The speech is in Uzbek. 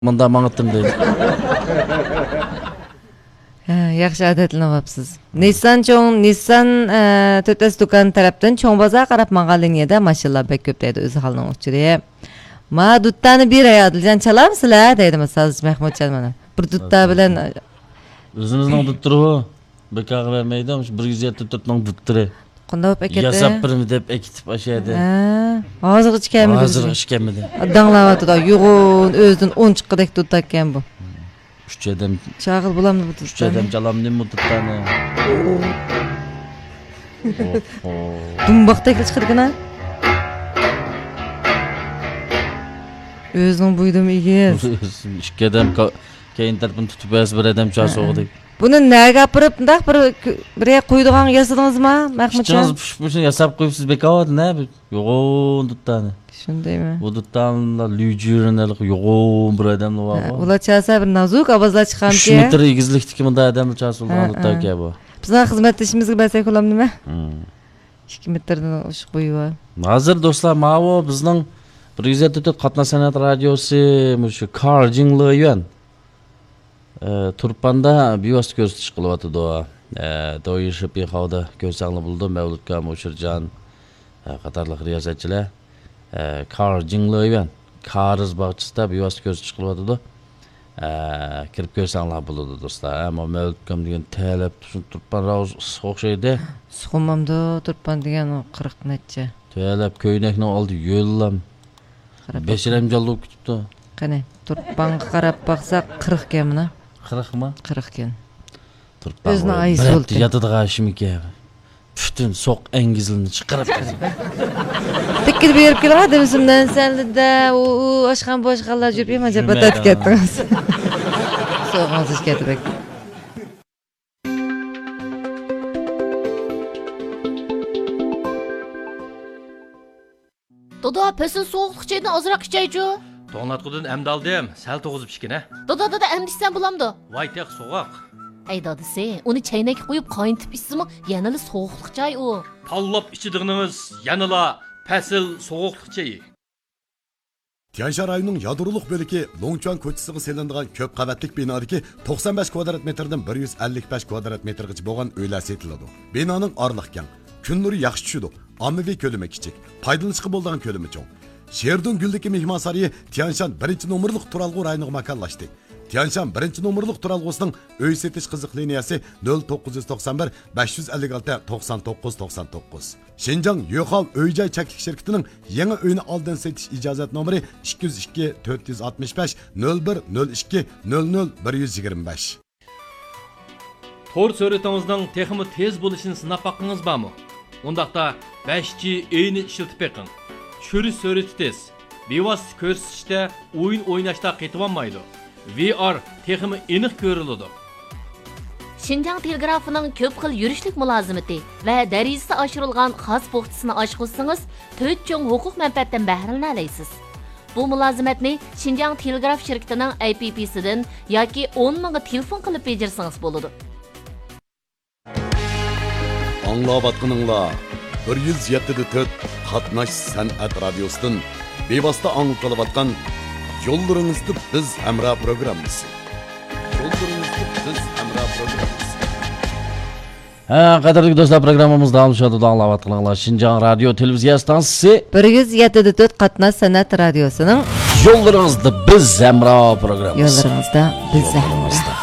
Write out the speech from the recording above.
Mında mağıttım deydi. Yaxşı adatlanıpsız. Nissan tötes dukan tarapdan çoğun baza qarap mağal liniyada maşallah bek köp deydi özü halının uçuruya. Ma duttanı bir ay adılcan çalar mısıla deydi Sazıç Mehmetcan bana. Bir dutta bilen... Özünüzün dutturu bek ağı vermeydi ama 174'nün dutturu. Qonda hop eketi? Yasap birimi deyip ekitip aşağıdı. Ağzı içkemedi. Ağzı içkemedi. Danlavatı da yoğun özün 10 çıqqıdek duttakken bu. Üç adam. Çağıl bulamdı bu tuttanı. Üç adam calam ne mi tuttanı? Dumbaqdek çıqırgına. Özün buydum iyiyiz. İki adam keyin tarafını tutup ez bir adam çağ soğudu. Bunu ne gapırıp ndaq bir qoyduğun yasadınız mı Mehmetcan? Çıkınız yasap qoyup siz bekavat ne? Yoğun tuttanı. Şunday mı? Bu tuttanla lücürünelik yoğun bir adamla var. Ula çağsa bir nazuk avazla çıqam ki. 3 metre igizlikdiki mında adamla çağ soğudu tuttak bu. Bizden xizmetleşimizge basay kolam nima? 2 metrden oşuq boyu var. Hazır dostlar mavo bizning 174 Qatna Sanat radiosi şu Carl Jingliyön. Turpanda biyos ko'rsatish qilyapti do. Doyishib behavda ko'rsangli bo'ldi Mavludka Mo'shirjon qatorliq riyosatchilar. Carl Jingliyön Kariz bog'chisida biyos ko'rsatish qilyapti do. Kirib ko'rsanglar bo'ladi do'stlar. Ammo Mavludkam degan talab Turpan roz o'xshaydi. Suxumamda Turpan degan 40 necha. Talab ko'ynakni oldi yo'llam. Beşirem jolib kutibdi. Qani, Turpanga qarab baqsaq 40 kemini. 40 mı? 40 ken. Turpan. Özüne ayız oldu. Yatıdı qaşımike. Bütün sok engizilini çıkarıp. Tekkil berip kelib hadi bizimden senli de o aşkan boşqallar жүріп ем acaba patat kettiniz. Soğuğunuz iş ketibek. Doda, pesin soğuqluq çeyden azırak içeycu. Toğnatqudun əmdaldım, səl toğuzub işkinə. Doda, əmdişsən bulamdı. Vay teq soğaq. Ey dadısı, onu çeynək qoyub qayıntıp içsimi, yanılı soğuqluq çay o. Tallab içidiğiniz yanıla pəsil soğuqluq çayı. Tianşan rayonunun yadırılıq bölüki Longchuan koçısığı selindiğen köp qavatlik binadaki 95 kvadrat metrden 155 kvadrat metrgacha bo'lgan uylar setiladi. Binanın arlıqkən, kun nuri yaxshi tushidi, ommaviy ko'lami kichik, foydalanishga bo'lgan ko'lami cho'ng. Şehirдің Güldeki Mehman Sarayı Tianşan 1. nomerlik turalgı rayoniga makanlaştı. Tianşan 1. nomerlik turalgısının öy setiş kızık liniyası 0991 556 99 99. Şinjan Yoxal Öycay Çaklik şirketinin yeni öyünü aldın setiş icazet numara 202 465 01 02 00 125. Tor söhbətinizдің texmi tez bo'lishini sinab baqqınız barmı? Ondaqda 5G eyni işiltib beqin. Çürü söhbətiz. Bevas ko'rsatishda o'yin o'ynashda qetib VR texmi aniq ko'riladi. Şinjan telegrafining ko'p xil yurishlik mulozimati va darajasi oshirilgan xos poxtasini ochqizsangiz, 4 cho'ng huquq manfaatdan bahramlana olasiz. Bu mulozimatni Şinjan telegraf shirkatining APP-sidan yoki 10 mingga telefon qilib bejirsangiz bo'ladi. Anlavatqınыңlar 107.4 Qatnaş Sanat Radyosu'nun bevosita anlatılavatqan Yollarınızda Biz Hamra programmasi. Yollarınızda Biz Hamra programmasi. Qadrli do'stlar, programmamizda alışadı anlavatqınlar. Şinjan Radio Televiziya stansiyasi 107.4 Qatnaş Sanat Radyosu'nun Yollarınızda Biz Hamra programmasi. Yollarınızda Biz Hamra.